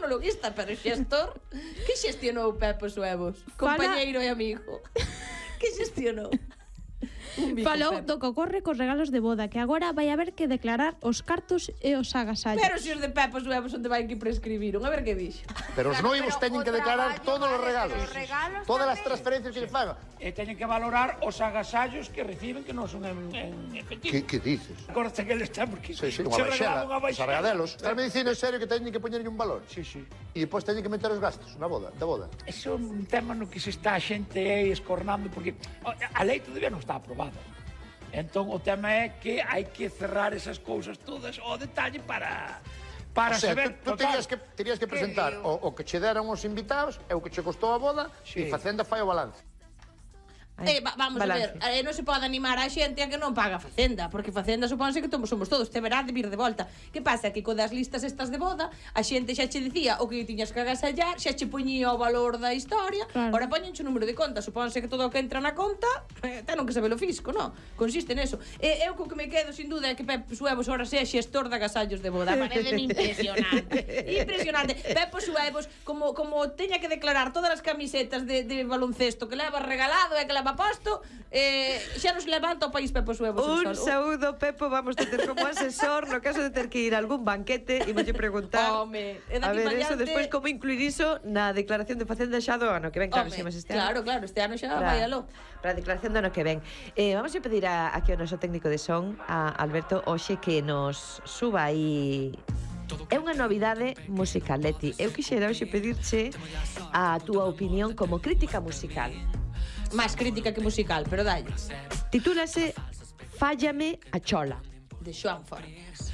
ecologista, pero xestor. Que xestionou Pepe Suevos? Compañeiro e amigo. Que xestionou? Falou do que ocorre cos regalos de boda, que agora vai haber que declarar os cartos e os agasallos. Pero se os de Pepe Suevos onde vai que prescribiron, a ver que dixo. Pero os noivos teñen que declarar todos os regalos. Todas as transferencias que lle fagan. E teñen que valorar os agasallos que reciben, que non son en efectivo. Que dices? Acordaste que eles están porque Sí, unha baixada, os arregadelos. Estás me dicindo en serio que teñen que poñerlle un valor? Sí, sí. E depois teñen que meter os gastos da boda. Eso é un tema no que se está a xente aí escornando, porque a lei todavía non está aprobada. Entón, o tema é que hai que cerrar esas cousas todas ao detalle para O sea, saber... tú terías que presentar o que che deran os invitados e o que che costou a boda e Facenda fai o balance. Vamos balance. A ver, non se pode animar a xente a que non paga Facenda, porque Facenda supónse que somos todos, te verá de vir de volta. Que pasa? Que co das listas estas de boda, a xente xa che dicía o que tiñas que agasallar, xa che poñía o valor da historia, ora poñenche o número de conta, supónse que todo o que entra na conta, ten que saber o fisco, non? Consiste neso. Eu co que me quedo, sin duda, é que Pepe Suevos ora sea xestor de agasallos de boda. Parece impresionante. Impresionante. Pepe Suevos, como teña que declarar todas as camisetas de baloncesto que leva regalado e que leva aposto, xa nos levanta o país Pepe Suevos. Un saúdo, Pepo, vamos a ter como asesor no caso de ter que ir a algún banquete e molle preguntar. Home, a ver, eso despois como incluir iso na declaración de Facenda xa do ano que ven, claro, se este ano. Claro, este ano xa vai aló. Para a declaración do ano que ven. Vamos a pedir aquí ao noso técnico de son, a Alberto Oxe, que nos suba aí. É unha novidade musical, Leti. Eu quixera hoxe pedirche a túa opinión como crítica musical. Máis crítica que musical, pero dalle. Titúlase Fállame a chola, de Xoan Fornes.